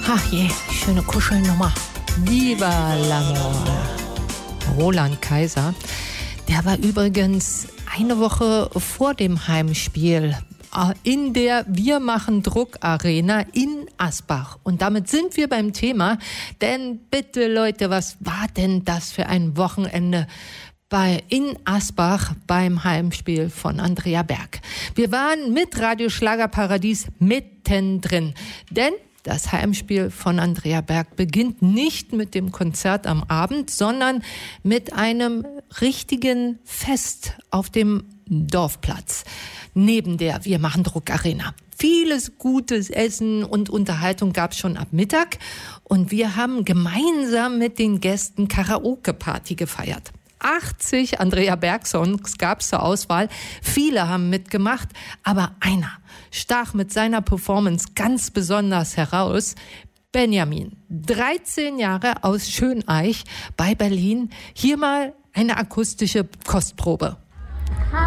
Ach je, schöne Kuschelnummer. Viva l'amore. Roland Kaiser, der war übrigens eine Woche vor dem Heimspiel in der Wir machen Druck Arena in Asbach. Und damit sind wir beim Thema, denn bitte Leute, was war denn das für ein Wochenende in Asbach beim Heimspiel von Andrea Berg? Wir waren mit Radio Schlagerparadies mittendrin, denn das Heimspiel von Andrea Berg beginnt nicht mit dem Konzert am Abend, sondern mit einem richtigen Fest auf dem Dorfplatz neben der Wir machen Druck Arena. Vieles gutes Essen und Unterhaltung gab es schon ab Mittag und wir haben gemeinsam mit den Gästen Karaoke-Party gefeiert. 80 Andrea Berg-Songs gab es zur Auswahl. Viele haben mitgemacht, aber einer stach mit seiner Performance ganz besonders heraus. Benjamin, 13 Jahre aus Schöneich bei Berlin. Hier mal eine akustische Kostprobe.